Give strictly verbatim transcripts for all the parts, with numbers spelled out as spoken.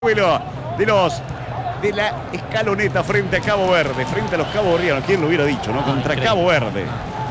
de los de la escaloneta frente a Cabo Verde, frente a los caboverdianos. ¿Quién lo hubiera dicho, no? Contra Increíble. Cabo Verde.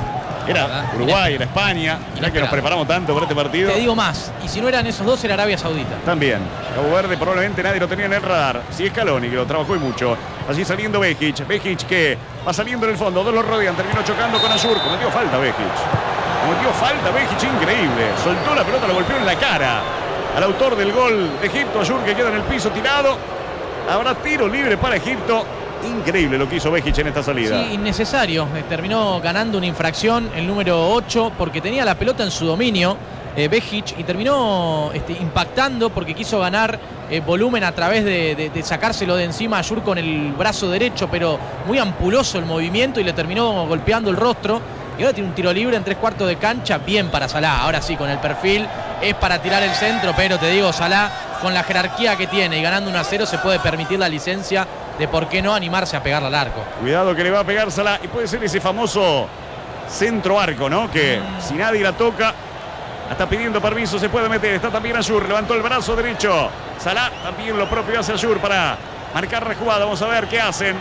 Era Uruguay, era España. Mirá que nos preparamos tanto para este partido. Te digo más, y si no eran esos dos, era Arabia Saudita. También. Cabo Verde probablemente nadie lo tenía en el radar. Sí, Scaloni, que lo trabajó y mucho. Allí saliendo Vejic. Vejic que va saliendo en el fondo. Dos lo rodean. Terminó chocando con Ayur. Cometió falta Vejic. Cometió falta Vejic, increíble. Soltó la pelota, lo golpeó en la cara al autor del gol de Egipto, Ayur, que queda en el piso tirado. Habrá tiro libre para Egipto. Increíble lo que hizo Vejic en esta salida. Sí, innecesario. Eh, terminó ganando una infracción el número ocho porque tenía la pelota en su dominio, eh, Vejic, y terminó este, impactando porque quiso ganar eh, volumen a través de, de, de sacárselo de encima a Ayur con el brazo derecho, pero muy ampuloso el movimiento y le terminó golpeando el rostro. Y ahora tiene un tiro libre en tres cuartos de cancha, bien para Salah. Ahora sí, con el perfil es para tirar el centro, pero te digo, Salah, con la jerarquía que tiene y ganando uno a cero, se puede permitir la licencia de por qué no animarse a pegarle al arco. Cuidado que le va a pegar Salah, y puede ser ese famoso centro arco, ¿no? Que mm. si nadie la toca, está pidiendo permiso, se puede meter. Está también Ayur, levantó el brazo derecho. Salah también lo propio hace Ayur para marcar la jugada. Vamos a ver qué hacen.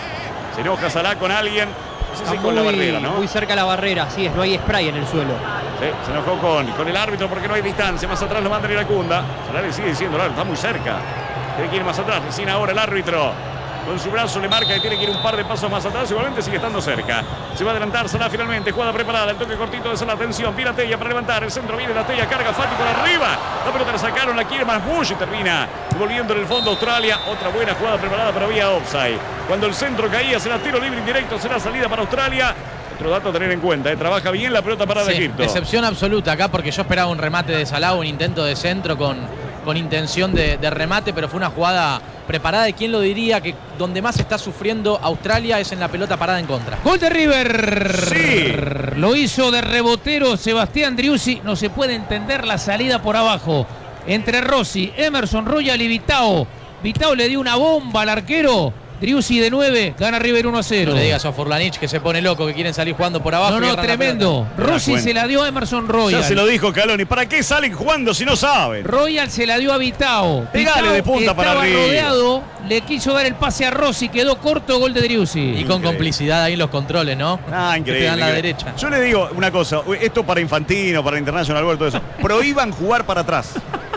Se enoja Salah con alguien. No sé si muy, con la barrera, ¿no? Muy cerca a la barrera, sí, no hay spray en el suelo. Sí, se enojó con, con el árbitro porque no hay distancia. Más atrás lo manda Iracunda. Salah le sigue diciendo, está muy cerca. Tiene que ir más atrás. Recién ahora el árbitro con su brazo le marca que tiene que ir un par de pasos más atrás. Igualmente sigue estando cerca. Se va a adelantar Salah finalmente. Jugada preparada. El toque cortito de Salah. Atención. Viene Tella para levantar. El centro viene la Tella. Carga Fati por arriba. La pelota la sacaron. La quiere Mahmoud y termina volviendo en el fondo Australia. Otra buena jugada preparada, pero había offside. Cuando el centro caía, será tiro libre indirecto. Será salida para Australia. Otro dato a tener en cuenta. ¿eh? Trabaja bien la pelota parada de Sí, Egipto. excepción absoluta acá porque yo esperaba un remate de Salah, un intento de centro con, con intención de, de remate, pero fue una jugada preparada. ¿Y quién lo diría? Que donde más está sufriendo Australia es en la pelota parada en contra. Gol de River. Sí. Lo hizo de rebotero Sebastián Driussi. No se puede entender la salida por abajo. Entre Rossi, Emerson Royal y Vitao. Vitao le dio una bomba al arquero. Driussi de nueve, gana River uno a cero. No le digas a Furlanich que se pone loco, que quieren salir jugando por abajo. No, no, tremendo. Rossi se la dio a Emerson Royal. Ya se lo dijo Scaloni. ¿Para qué salen jugando si no saben? Royal se la dio a Vitao. Pegale Vitao de punta para estaba arriba. rodeado, le quiso dar el pase a Rossi, quedó corto, gol de Driussi. Y con Increíble. complicidad ahí en los controles, ¿no? Ah, Que increíble. te dan la increíble. derecha. Yo le digo una cosa, esto para Infantino, para International World, todo eso. Prohíban jugar para atrás.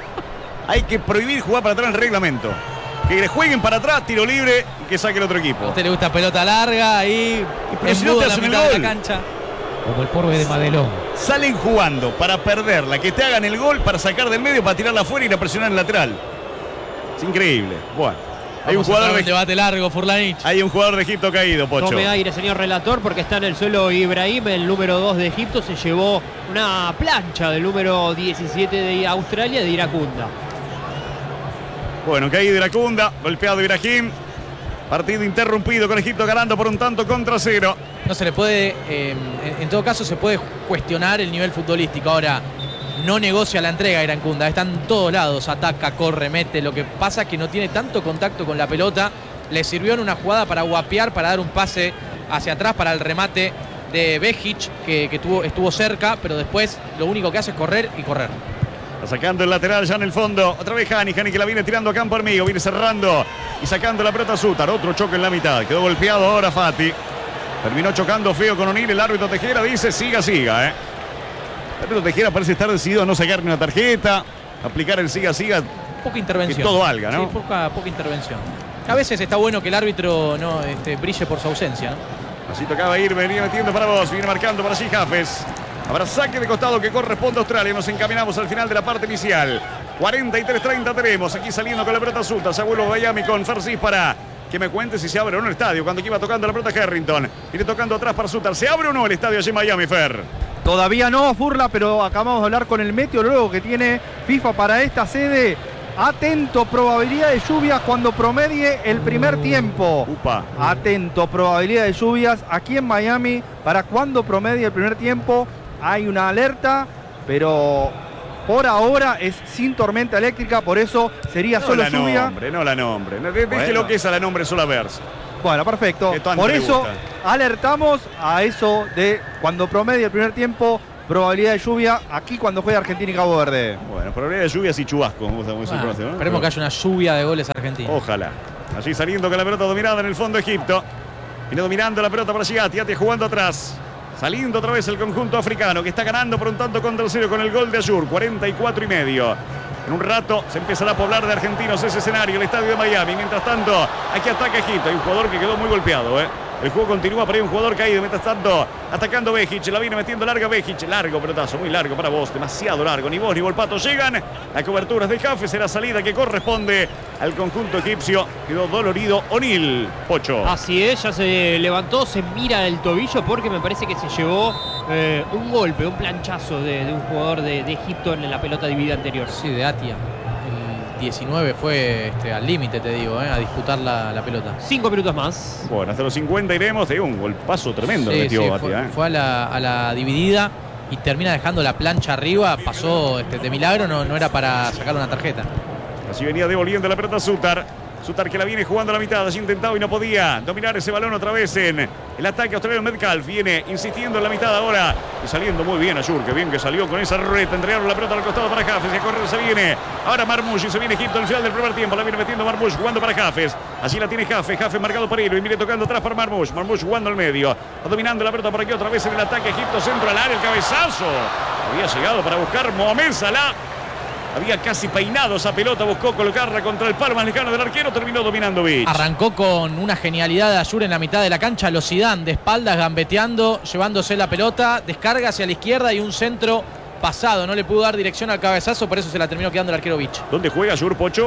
Hay que prohibir jugar para atrás en el reglamento. Que le jueguen para atrás, tiro libre y que saque el otro equipo. A usted le gusta pelota larga ahí, pero si no te en la hacen el mitad de gol. la cancha. Como el porbe de Madelón. Salen jugando para perderla, que te hagan el gol, para sacar del medio, para tirarla afuera y la presionar en el lateral. Es increíble. Bueno, hay un Vamos a entrar jugador en un de, debate largo, Furlanich. hay un jugador de Egipto caído, Pocho. Tome aire, señor relator, porque está en el suelo Ibrahim, el número dos de Egipto. Se llevó una plancha del número diecisiete de Australia, de Iracunda. Bueno, caído Iracunda, golpeado Ibrahim. Partido interrumpido con Egipto ganando por un tanto contra cero. No se le puede, eh, en todo caso se puede cuestionar el nivel futbolístico. Ahora, no negocia la entrega Iracunda, está en todos lados, ataca, corre, mete. Lo que pasa es que no tiene tanto contacto con la pelota. Le sirvió en una jugada para guapear, para dar un pase hacia atrás para el remate de Vejic, que, que tuvo, estuvo cerca, pero después lo único que hace es correr y correr. Está sacando el lateral ya en el fondo. Otra vez Hani, Hani que la viene tirando a campo amigo. Viene cerrando y sacando la pelota a Sutar. Otro choque en la mitad. Quedó golpeado ahora Fati. Terminó chocando feo con O'Neill. El árbitro Tejera dice siga, siga. ¿eh? El árbitro Tejera parece estar decidido a no sacarme una tarjeta. Aplicar el siga, siga. Poca intervención. Que todo valga, ¿no? Sí, poca, poca intervención. A veces está bueno que el árbitro no este, brille por su ausencia, ¿no? Así tocaba ir, venía metiendo para vos. Viene marcando para allí Jafes. Habrá saque de costado que corresponde a Australia. Nos encaminamos al final de la parte inicial. cuarenta y tres treinta tenemos. Aquí saliendo con la pelota Suta. Se vuelve Miami con Fersis para que me cuente si se abre o no el estadio. Cuando aquí iba tocando la pelota Harrington. Viene tocando atrás para Sutar. ¿Se abre o no el estadio allí en Miami, Fer? Todavía no, Furla, pero acabamos de hablar con el meteorólogo que tiene FIFA para esta sede. Atento, probabilidad de lluvias cuando promedie el primer tiempo. Upa. Atento, probabilidad de lluvias aquí en Miami para cuando promedie el primer tiempo. Hay una alerta, pero por ahora es sin tormenta eléctrica, por eso sería No solo la lluvia. nombre, no la nombre. Deje Bueno. lo que es a la nombre sola versa. Bueno, perfecto. Que tanto Por le eso gusta. alertamos a eso de cuando promedie el primer tiempo probabilidad de lluvia aquí cuando juega Argentina y Cabo Verde. Bueno, probabilidad de lluvias y chubascos. Vamos a ver si Bueno, conoce, ¿no? esperemos que haya una lluvia de goles argentinos. Ojalá. Allí saliendo con la pelota dominada en el fondo Egipto. Viene dominando la pelota para Giatti. Giatti jugando atrás. Saliendo otra vez el conjunto africano que está ganando por un tanto contra el cero con el gol de Ayur. cuarenta y cuatro y medio. En un rato se empezará a poblar de argentinos ese escenario, el estadio de Miami. Mientras tanto, aquí ataca Egipto. Hay un jugador que quedó muy golpeado, ¿eh? El juego continúa, pero hay un jugador caído. Mientras tanto, atacando Vejic. La viene metiendo larga Vejic. Largo pelotazo, muy largo para vos. Demasiado largo. Ni vos ni Volpato llegan. La cobertura es de Jafes. Será salida que corresponde al conjunto egipcio. Quedó dolorido O'Neill. Pocho. Así es, ya se levantó, se mira el tobillo porque me parece que se llevó eh, un golpe, un planchazo de, de un jugador de, de Egipto en la pelota dividida anterior. Sí, de Atia. El diecinueve fue este, al límite, te digo, eh, a disputar la, la pelota. Cinco minutos más. Bueno, hasta los cincuenta iremos. Te digo, un golpazo tremendo Sí, le metió sí, Batia, fue, ¿eh? fue a, la, a la dividida y termina dejando la plancha arriba. Pasó este, de milagro, no, no era para sacar una tarjeta. Así venía devolviendo la pelota Sutar. Sutar que la viene jugando a la mitad. Allí intentado y no podía dominar ese balón otra vez en el ataque australiano. Metcalf viene insistiendo en la mitad ahora. Y saliendo muy bien Ayur. Que bien que salió con esa reta. Entregaron la pelota al costado para Jafes. Y a correr se viene ahora Marmoush. Y se viene Egipto en el final del primer tiempo. La viene metiendo Marmoush jugando para Jafes. Allí la tiene Jafes. Jafes marcado por Irving. Viene tocando atrás para Marmoush. Marmoush jugando al medio. Va dominando la pelota por aquí otra vez en el ataque. Egipto centro al área. El cabezazo. Había llegado para buscar Mohamed Salah. Había casi peinado esa pelota, buscó colocarla contra el palo más lejano del arquero, terminó dominando Beach. Arrancó con una genialidad de Ayur en la mitad de la cancha, lo Zidane de espaldas, gambeteando, llevándose la pelota, descarga hacia la izquierda y un centro pasado. No le pudo dar dirección al cabezazo, por eso se la terminó quedando el arquero Beach. ¿Dónde juega Ayur, Pocho?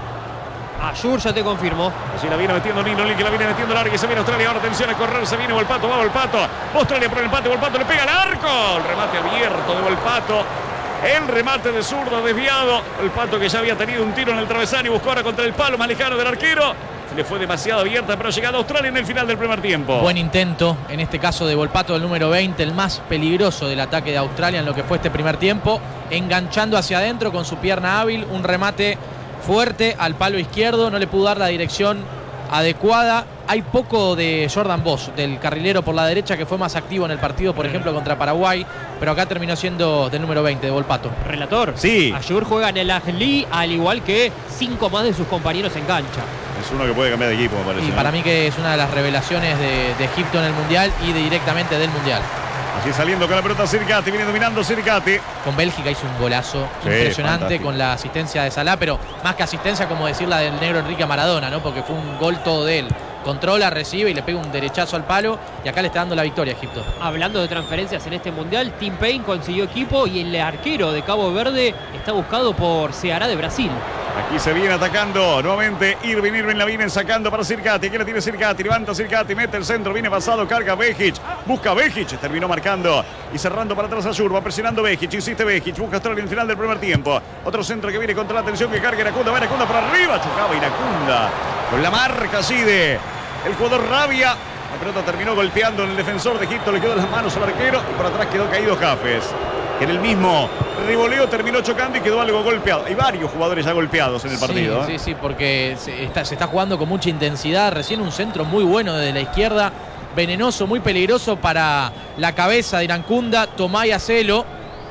Ayur, ya te confirmo. Así la viene metiendo Nino Lee, que la viene metiendo larga y se viene Australia. Ahora atención a correr, se viene Volpato, va Volpato. Australia por el empate, Volpato le pega al arco. El remate abierto de Volpato. El remate de zurdo desviado. El Pato que ya había tenido un tiro en el travesaño y buscó ahora contra el palo más lejano del arquero. Se le fue demasiado abierta, pero ha llegado Australia en el final del primer tiempo. Buen intento, en este caso de Volpato, el número veinte, el más peligroso del ataque de Australia en lo que fue este primer tiempo. Enganchando hacia adentro con su pierna hábil, un remate fuerte al palo izquierdo. No le pudo dar la dirección adecuada. Hay poco de Jordan Bosch, del carrilero por la derecha, que fue más activo en el partido, por ejemplo, contra Paraguay, pero acá terminó siendo del número veinte, de Volpato. Relator. Sí. Ayur juega en el Ahly, al igual que cinco más de sus compañeros en cancha. Es uno que puede cambiar de equipo, me parece. Y ¿no? para mí que es una de las revelaciones de, de Egipto en el Mundial y de, directamente del Mundial. Así saliendo con la pelota Sircati, viene dominando Sircati. Con Bélgica hizo un golazo Sí, impresionante fantástico. con la asistencia de Salah, pero más que asistencia, como decir la del negro Enrique Maradona, ¿no? Porque fue un gol todo de él. Controla, recibe y le pega un derechazo al palo y acá le está dando la victoria a Egipto. Hablando de transferencias en este mundial, Tim Payne consiguió equipo y el arquero de Cabo Verde está buscado por Ceará de Brasil. Aquí se viene atacando nuevamente Irving, Irving la viene sacando para Sircati. Aquí la tiene Sircati, levanta Sircati, mete el centro, viene pasado, carga Vejic, busca Vejic, terminó marcando y cerrando para atrás a Ayur, va presionando Vejic, insiste Vejic, busca Australia en el final del primer tiempo. Otro centro que viene contra la atención que carga Iracunda, va Iracunda por arriba, chocaba Iracunda con la marca así de el jugador Rabia. La pelota terminó golpeando en el defensor de Egipto, le quedó en las manos al arquero y por atrás quedó caído Jafes, que en el mismo revoleo terminó chocando y quedó algo golpeado. Hay varios jugadores ya golpeados en el partido. Sí, ¿eh? sí, sí, porque se está, se está jugando con mucha intensidad. Recién un centro muy bueno desde la izquierda, venenoso, muy peligroso para la cabeza de Iracunda, Tomaya Celo.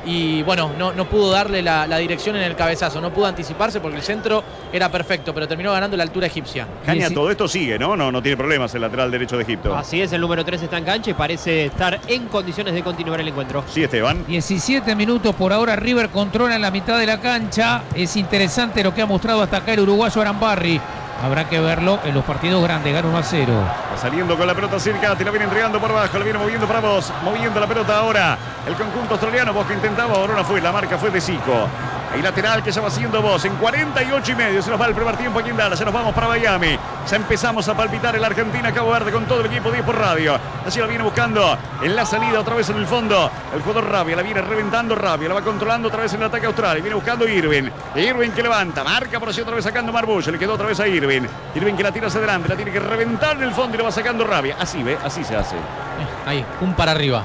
Y bueno, no, no pudo darle la, la dirección en el cabezazo, no pudo anticiparse porque el centro era perfecto, pero terminó ganando la altura egipcia. Caña, Dieci- todo esto sigue, ¿no? ¿no? No tiene problemas el lateral derecho de Egipto. Así es, el número tres está en cancha y parece estar en condiciones de continuar el encuentro. Sí, Esteban. diecisiete minutos por ahora, River controla en la mitad de la cancha. Es interesante lo que ha mostrado hasta acá el uruguayo Arambarri. Habrá que verlo en los partidos grandes, gana uno a cero. Va saliendo con la pelota Sircati, la viene entregando por abajo, la viene moviendo para vos, moviendo la pelota ahora. El conjunto australiano, vos que intentaba, ahora no fue, la marca fue de Zico. Hay lateral que ya va haciendo vos, en cuarenta y ocho y medio se nos va el primer tiempo aquí en Dallas, ya nos vamos para Miami. Ya empezamos a palpitar el Argentina Cabo Verde con todo el equipo diez por radio. Así la viene buscando en la salida, otra vez en el fondo. El jugador Rabia, la viene reventando Rabia, la va controlando otra vez en el ataque austral. Y viene buscando Irving. Irving que levanta, marca por allí otra vez sacando Marbush, le quedó otra vez a Irving. Irving que la tira hacia adelante, la tiene que reventar en el fondo y lo va sacando Rabia. Así ve, así se hace. Eh, ahí, un para arriba.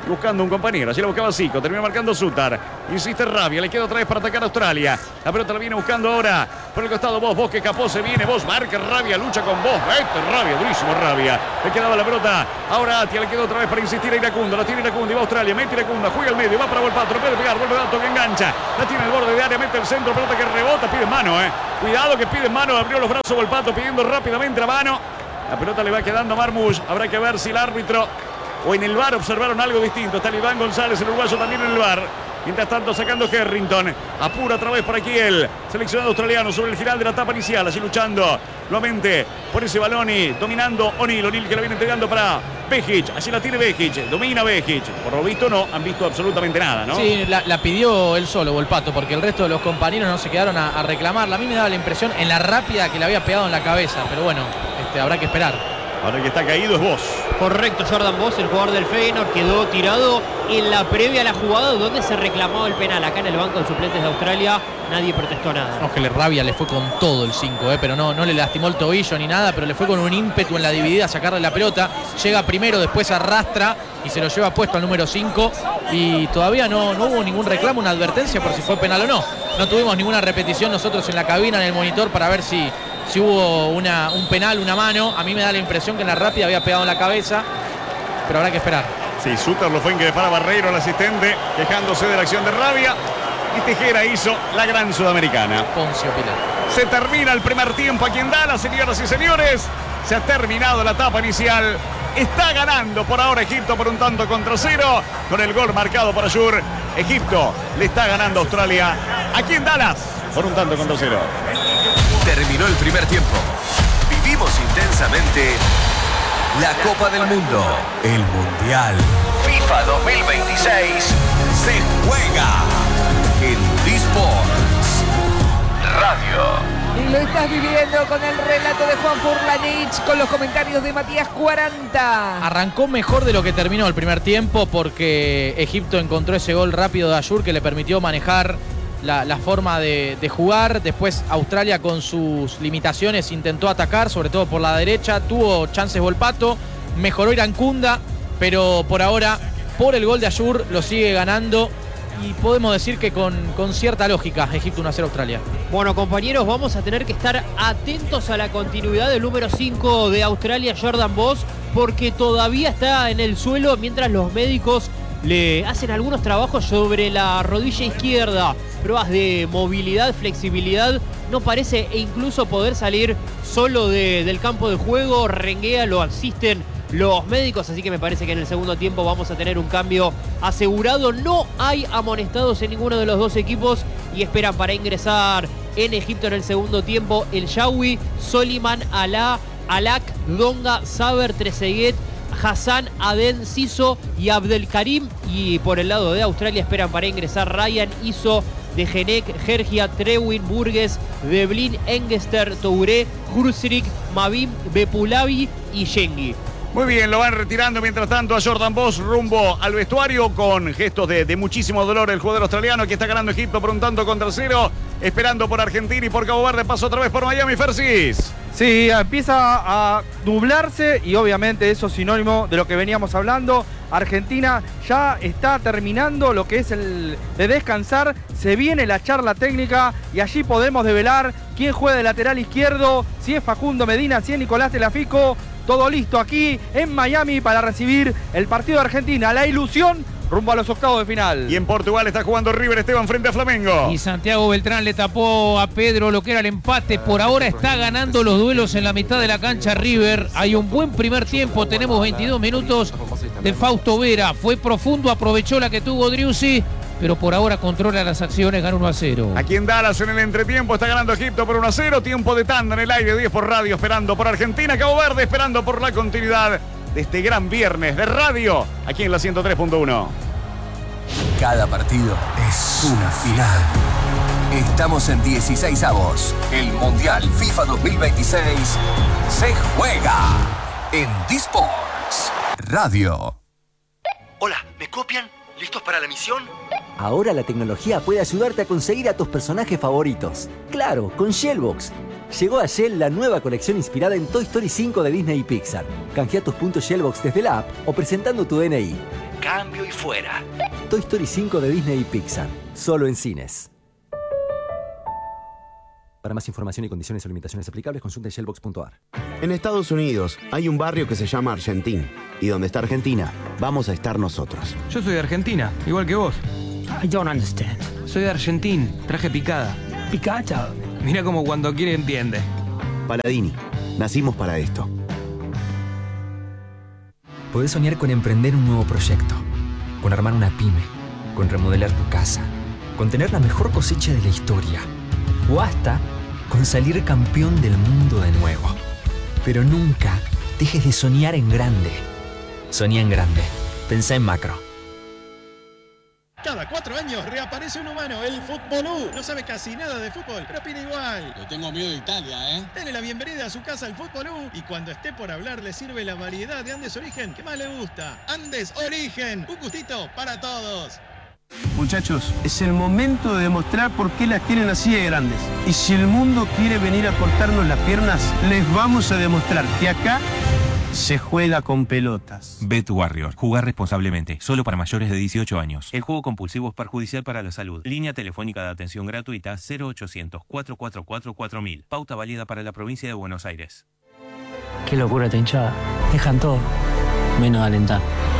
buscando un compañero. Allí la buscaba Zico. Termina marcando Sutar. Insiste Rabia. Le queda otra vez para atacar a Australia. La pelota la viene buscando ahora por el costado Vos. Vos que escapó. Se viene Vos. Marca Rabia. Lucha con Vos. Vete Rabia. Durísimo Rabia. Le quedaba la pelota. Ahora Atia. Le queda otra vez para insistir a Iracundo. La tiene Iracundo. Y va Australia. Mete Iracundo. Juega al medio. Va para Volpato. Puede pegar. Vuelve Dato que engancha. La tiene el borde de área. Mete el centro. Pelota que rebota. Pide mano, eh. Cuidado que pide mano. Abrió los brazos Volpato pidiendo rápidamente la mano. La pelota le va quedando a Marmoush. Habrá que ver si el árbitro o en el V A R observaron algo distinto. Está Iván González, el uruguayo también en el V A R. Mientras tanto sacando Herrington. Apura otra vez por aquí el seleccionado australiano sobre el final de la etapa inicial. Allí luchando nuevamente por ese balón y dominando O'Neill. O'Neill que la viene entregando para Vejic. Allí la tiene Vejic. Domina Vejic. Por lo visto no han visto absolutamente nada, ¿no? Sí, la, la pidió él solo, Volpato, porque el resto de los compañeros no se quedaron a, a reclamarla. A mí me daba la impresión en la rápida que le había pegado en la cabeza. Pero bueno, este, habrá que esperar. Ahora el que está caído es Vos. Correcto, Jordan Vos, el jugador del Feyenoord, quedó tirado en la previa a la jugada donde se reclamaba el penal. Acá en el banco de suplentes de Australia nadie protestó nada. No, que le Rabia le fue con todo el cinco, eh, pero no, no le lastimó el tobillo ni nada, pero le fue con un ímpetu en la dividida a sacarle la pelota. Llega primero, después arrastra y se lo lleva puesto al número cinco. Y todavía no, no hubo ningún reclamo, una advertencia por si fue penal o no. No tuvimos ninguna repetición nosotros en la cabina, en el monitor, para ver si... si hubo una, un penal, una mano. A mí me da la impresión que en la rápida había pegado en la cabeza, pero habrá que esperar. Sí, Suter lo fue increpar a Barreiro, el asistente, quejándose de la acción de Rabia. Y Tejera hizo la gran sudamericana. Poncio Pilar. Se termina el primer tiempo aquí en Dallas, señoras y señores. Se ha terminado la etapa inicial. Está ganando por ahora Egipto por un tanto contra cero. Con el gol marcado por Ayur. Egipto le está ganando a Australia aquí en Dallas por un tanto contra cero. Terminó el primer tiempo. Vivimos intensamente la Copa del Mundo. El Mundial FIFA dos mil veintiséis se juega en D-Sports Radio. Y lo estás viviendo con el relato de Juan Furlanich, con los comentarios de Matías cuarenta. Arrancó mejor de lo que terminó el primer tiempo porque Egipto encontró ese gol rápido de Ayur que le permitió manejar La, la forma de, de jugar. Después Australia con sus limitaciones intentó atacar, sobre todo por la derecha. Tuvo chances Volpato, mejoró Irancunda, pero por ahora, por el gol de Ayur, lo sigue ganando. Y podemos decir que con, con cierta lógica, Egipto uno a cero Australia. Bueno, compañeros, vamos a tener que estar atentos a la continuidad del número cinco de Australia, Jordan Vos, porque todavía está en el suelo mientras los médicos le hacen algunos trabajos sobre la rodilla izquierda, pruebas de movilidad, flexibilidad. No parece e incluso poder salir solo de, del campo de juego. Renguea, lo asisten los médicos, así que me parece que en el segundo tiempo vamos a tener un cambio asegurado. No hay amonestados en ninguno de los dos equipos y esperan para ingresar en Egipto en el segundo tiempo el Yawi, Soliman, Alá, Alak, Donga, Saber, Trezeguet, Hassan, Aden, Siso y Abdelkarim. Y por el lado de Australia esperan para ingresar Ryan, Iso, Degenek, Gergia, Trewin, Burgues, Deblin, Engester, Touré, Hursrik, Mavim, Bepulavi y Yengi. Muy bien, lo van retirando mientras tanto a Jordan Vos rumbo al vestuario con gestos de, de muchísimo dolor el jugador australiano que está ganando Egipto por un tanto contra cero, esperando por Argentina y por Cabo Verde, paso otra vez por Miami, Fersis. Sí, empieza a nublarse y obviamente eso es sinónimo de lo que veníamos hablando. Argentina ya está terminando lo que es el de descansar, se viene la charla técnica y allí podemos develar quién juega de lateral izquierdo, si es Facundo Medina, si es Nicolás Telafico. Todo listo aquí en Miami para recibir el partido de Argentina, la ilusión rumbo a los octavos de final. Y en Portugal está jugando River Esteban frente a Flamengo. Y Santiago Beltrán le tapó a Pedro lo que era el empate. Por ahora está ganando los duelos en la mitad de la cancha River. Hay un buen primer tiempo, tenemos veintidós minutos de Fausto Vera. Fue profundo, aprovechó la que tuvo Driussi, pero por ahora controla las acciones, gana uno a cero. Aquí en Dallas en el entretiempo está ganando Egipto por uno a cero. Tiempo de tanda en el aire, diez por radio, esperando por Argentina. Cabo Verde esperando por la continuidad de este gran viernes de radio aquí en la ciento tres punto uno. Cada partido es una final. Estamos en dieciséis avos. El Mundial FIFA dos mil veintiséis se juega en D-Sports Radio. Hola, ¿me copian? ¿Listos para la misión? Ahora la tecnología puede ayudarte a conseguir a tus personajes favoritos. Claro, con Shellbox. Llegó a Shell la nueva colección inspirada en Toy Story cinco de Disney y Pixar. Canjea tus puntos Shellbox desde la app o presentando tu D N I. cambio y fuera. Toy Story cinco de Disney y Pixar. Solo en cines. Para más información y condiciones o limitaciones aplicables, consulte shellbox punto a r. En Estados Unidos hay un barrio que se llama Argentín. Y donde está Argentina, vamos a estar nosotros. Yo soy de Argentina, igual que vos. I don't understand. Soy de Argentín, traje picada. Picada. Mira como cuando quiere entiende. Paladini, nacimos para esto. Podés soñar con emprender un nuevo proyecto, con armar una pyme, con remodelar tu casa, con tener la mejor cosecha de la historia, o hasta con salir campeón del mundo de nuevo. Pero nunca dejes de soñar en grande. Soñá en grande. Pensá en macro. Cada cuatro años reaparece un humano, el Futbolú. No sabe casi nada de fútbol, pero opina igual. Le tengo miedo de Italia, ¿eh? Dele la bienvenida a su casa al Futbolú y cuando esté por hablar le sirve la variedad de Andes Origen que más le gusta. Andes Origen, un gustito para todos. Muchachos, es el momento de demostrar por qué las tienen así de grandes. Y si el mundo quiere venir a cortarnos las piernas, les vamos a demostrar que acá se juega con pelotas. Bet Warrior. Jugar responsablemente. Solo para mayores de dieciocho años. El juego compulsivo es perjudicial para la salud. Línea telefónica de atención gratuita cero ochocientos, cuatro cuatro cuatro, cuatro mil. Pauta válida para la provincia de Buenos Aires. Qué locura esta hinchada. Dejan todo, menos alentar.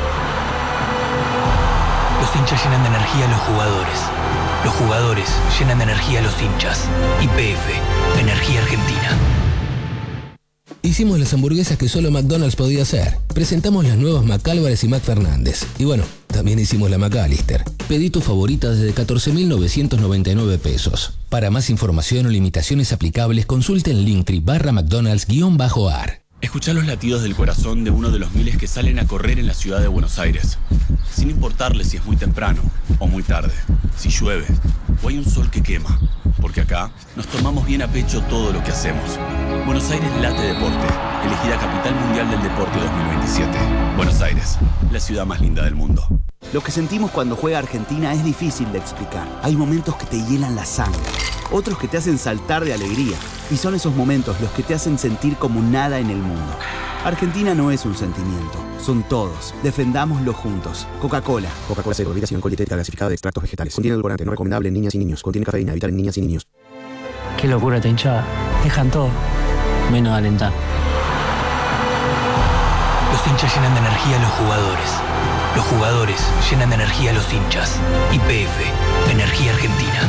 Los hinchas llenan de energía a los jugadores. Los jugadores llenan de energía a los hinchas. Y P F, Energía Argentina. Hicimos las hamburguesas que solo McDonald's podía hacer. Presentamos las nuevas McAlvarez y McFernández. Y bueno, también hicimos la McAllister. Pedí tu favorita desde catorce mil novecientos noventa y nueve pesos. Para más información o limitaciones aplicables, consulte en Linktree barra McDonald's-AR. Escuchá los latidos del corazón de uno de los miles que salen a correr en la ciudad de Buenos Aires. Sin importarle si es muy temprano o muy tarde, si llueve o hay un sol que quema. Porque acá nos tomamos bien a pecho todo lo que hacemos. Buenos Aires late deporte, elegida Capital Mundial del Deporte dos mil veintisiete. Buenos Aires, la ciudad más linda del mundo. Lo que sentimos cuando juega Argentina es difícil de explicar. Hay momentos que te hielan la sangre, otros que te hacen saltar de alegría. Y son esos momentos los que te hacen sentir como nada en el mundo. Argentina no es un sentimiento, son todos. Defendámoslo juntos. Coca-Cola. Coca-Cola cero, ubicación con dietética gasificada de extractos vegetales. Contiene edulcorante, no recomendable en niñas y niños. Contiene cafeína, evitar en niñas y niños. Qué locura esta hinchada. Dejan todo, menos alentar. Los hinchas llenan de energía a los jugadores. Los jugadores llenan de energía a los hinchas. Y P F, Energía Argentina.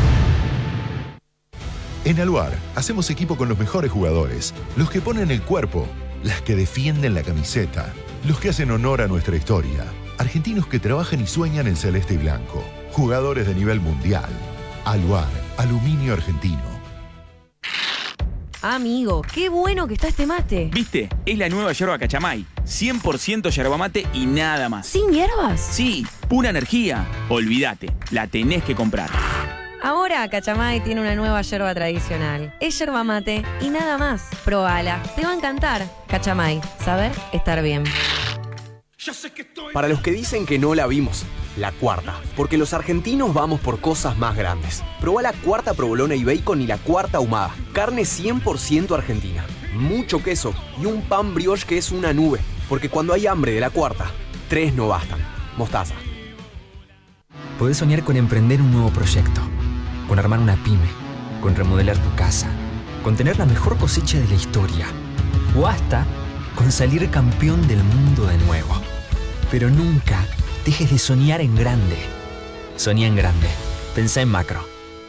En Aluar, hacemos equipo con los mejores jugadores, los que ponen el cuerpo, las que defienden la camiseta, los que hacen honor a nuestra historia, argentinos que trabajan y sueñan en celeste y blanco, jugadores de nivel mundial. Aluar, aluminio argentino. Amigo, qué bueno que está este mate. ¿Viste? Es la nueva yerba Cachamay. cien por ciento yerba mate y nada más. ¿Sin hierbas? Sí, pura energía. Olvídate, la tenés que comprar. Ahora Cachamay tiene una nueva yerba tradicional. Es yerba mate y nada más. Probala, te va a encantar. Cachamay, saber estar bien. Para los que dicen que no la vimos, la cuarta. Porque los argentinos vamos por cosas más grandes. Probá la cuarta provolone y bacon y la cuarta ahumada. Carne cien por ciento argentina. Mucho queso y un pan brioche que es una nube. Porque cuando hay hambre de la cuarta, tres no bastan. Mostaza. Podés soñar con emprender un nuevo proyecto, con armar una pyme, con remodelar tu casa, con tener la mejor cosecha de la historia, o hasta con salir campeón del mundo de nuevo. Pero nunca dejes de soñar en grande. Soñá en grande. Pensá en macro.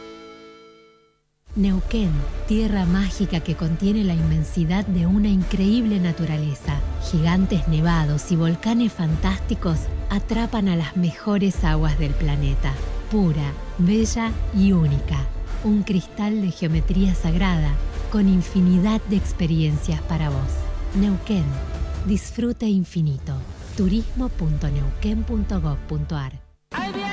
Neuquén, tierra mágica que contiene la inmensidad de una increíble naturaleza. Gigantes nevados y volcanes fantásticos atrapan a las mejores aguas del planeta. Pura, bella y única. Un cristal de geometría sagrada con infinidad de experiencias para vos. Neuquén, disfrute infinito. turismo punto neuquén punto gov punto ar